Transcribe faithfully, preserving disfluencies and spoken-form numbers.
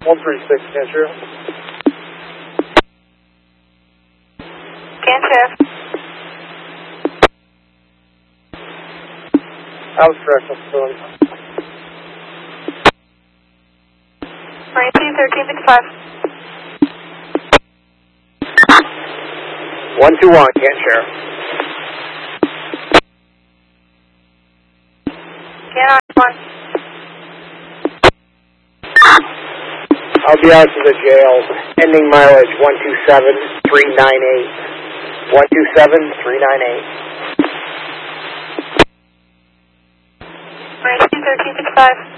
one three six, Cantrell. Cantrell. I was correct, I'm still in. ninety-two, thirteen fifty-five. one two one, Cantrell. Can one. I'll be out to the jail. Ending mileage one two seven, three nine eight. one two seven, three nine eight. ninety-two, thirteen fifty-five.